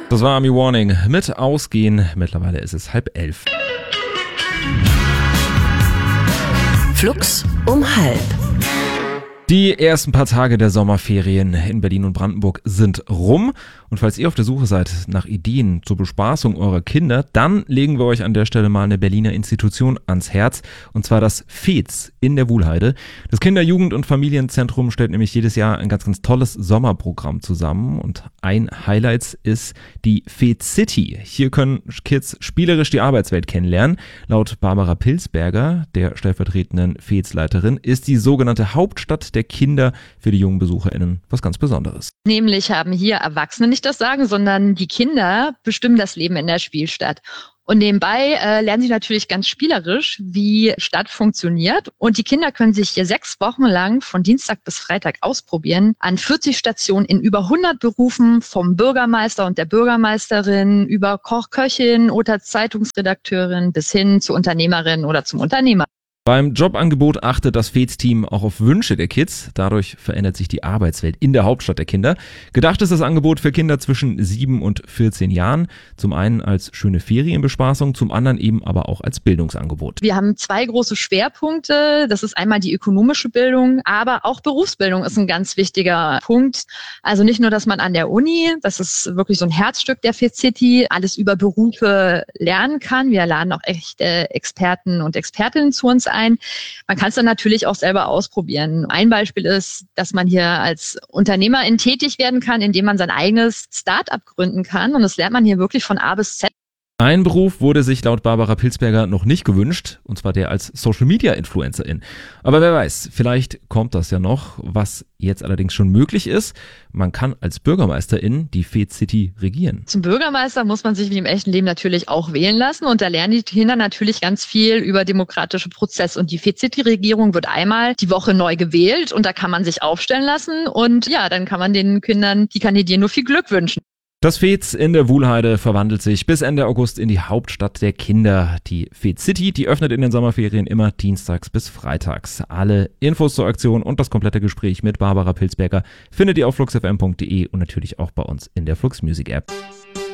Das war Army Warning mit Ausgehen. Mittlerweile ist es 10:30. Flux um 10:30. Die ersten paar Tage der Sommerferien in Berlin und Brandenburg sind rum. Und falls ihr auf der Suche seid nach Ideen zur Bespaßung eurer Kinder, dann legen wir euch an der Stelle mal eine Berliner Institution ans Herz. Und zwar das FEZ in der Wuhlheide. Das Kinder-, Jugend- und Familienzentrum stellt nämlich jedes Jahr ein ganz tolles Sommerprogramm zusammen. Und ein Highlight ist die FEZ City. Hier können Kids spielerisch die Arbeitswelt kennenlernen. Laut Barbara Pilsberger, der stellvertretenden FEZ-Leiterin, ist die sogenannte Hauptstadt der Kinder für die jungen BesucherInnen was ganz Besonderes. Nämlich haben hier Erwachsene nicht das Sagen, sondern die Kinder bestimmen das Leben in der Spielstadt. Und nebenbei lernen sie natürlich ganz spielerisch, wie Stadt funktioniert. Und die Kinder können sich hier 6 Wochen lang von Dienstag bis Freitag ausprobieren an 40 Stationen in über 100 Berufen, vom Bürgermeister und der Bürgermeisterin über Koch, Köchin oder Zeitungsredakteurin bis hin zur Unternehmerin oder zum Unternehmer. Beim Jobangebot achtet das FEZ-Team auch auf Wünsche der Kids. Dadurch verändert sich die Arbeitswelt in der Hauptstadt der Kinder. Gedacht ist das Angebot für Kinder zwischen 7 und 14 Jahren. Zum einen als schöne Ferienbespaßung, zum anderen eben aber auch als Bildungsangebot. Wir haben 2 große Schwerpunkte. Das ist einmal die ökonomische Bildung, aber auch Berufsbildung ist ein ganz wichtiger Punkt. Also nicht nur, dass man an der Uni, das ist wirklich so ein Herzstück der FEZ City, alles über Berufe lernen kann. Wir laden auch echte Experten und Expertinnen zu uns ein. Man kann es dann natürlich auch selber ausprobieren. Ein Beispiel ist, dass man hier als Unternehmerin tätig werden kann, indem man sein eigenes Start-up gründen kann. Und das lernt man hier wirklich von A bis Z. Ein Beruf wurde sich laut Barbara Pilsberger noch nicht gewünscht, und zwar der als Social-Media-Influencerin. Aber wer weiß, vielleicht kommt das ja noch. Was jetzt allerdings schon möglich ist, man kann als Bürgermeisterin die FEZ City regieren. Zum Bürgermeister muss man sich wie im echten Leben natürlich auch wählen lassen. Und da lernen die Kinder natürlich ganz viel über demokratische Prozesse. Und die FEZ City-Regierung wird einmal die Woche neu gewählt und da kann man sich aufstellen lassen. Und ja, dann kann man den Kindern, die kandidieren, nur viel Glück wünschen. Das FEZ in der Wuhlheide verwandelt sich bis Ende August in die Hauptstadt der Kinder. Die FEZ City, die öffnet in den Sommerferien immer dienstags bis freitags. Alle Infos zur Aktion und das komplette Gespräch mit Barbara Pilsberger findet ihr auf fluxfm.de und natürlich auch bei uns in der Flux Music App.